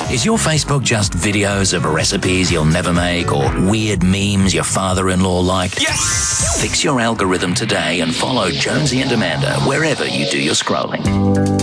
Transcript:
Is your Facebook just videos of recipes you'll never make or weird memes your father-in-law liked? Yes! Fix your algorithm today and follow Jonesy and Amanda wherever you do your scrolling.